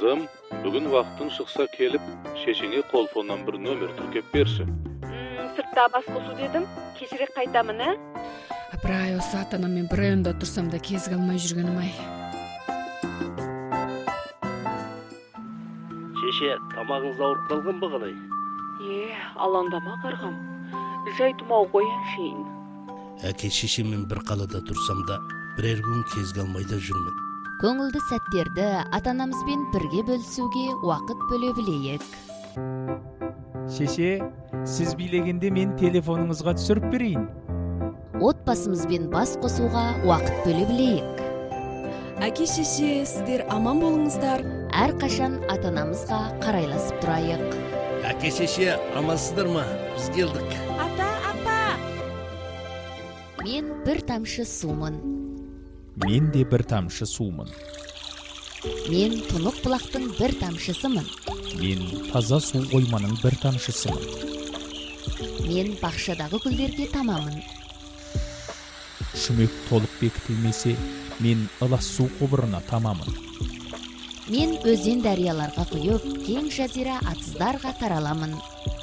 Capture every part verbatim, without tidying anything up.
Kızım, bugün vaktin şıksa kelip, şeşeňe kolfondan bir nömer türkep berşi. Hmm, sırtta baskosu dedim. Keşirek kaytamın, he? Bir ay o saatana men bir ayında otursam da kez kalmay jürgenim ay. Şeşe, tamağınız ağırıp kalgan mı kalay? Ye, alandama kargam. Jaytuma koyan şeyin. Äke şeşemin bir kalada tursam da, birer gün kez kalmayda jürmen. Көңүлдүү сәттерди ата-анамыз менен бирге бөлүшүүгө убакыт бөлө билейик. Шеше, сиз бийлегенде мен телефонуңузга түшүрүп берейин. Отбасыбыз менен бас косууга убакыт бөлө билейик. Аке шеше, сиздер аман болуңуздар. Ар качан ата-анамызга карайласып турайык. Äke şeşe, амансыздарма? Biz geldik. Ата, апа! Мен бир тамчы суумун. Мен де бір тамшы суумун. Мен тунук булактын бир тамчысымын. Мен таза суу койманын бір тамшысымын. Мен бакчадагы гүлдерге тамамын. Шүмөк толук бекитилмесе, мен ылас суу кубуруна тамамын. Мен өзен дарыяларга куюп, кең жазира атсыздарга тараламын.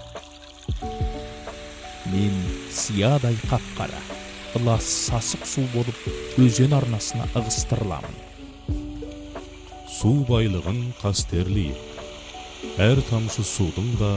Мен сыядай капкара, ылас сасык суу болуп, өзен арнасына ыгыстырыламын. Суу байлыгын кастерлейик. Әр тамшы судың да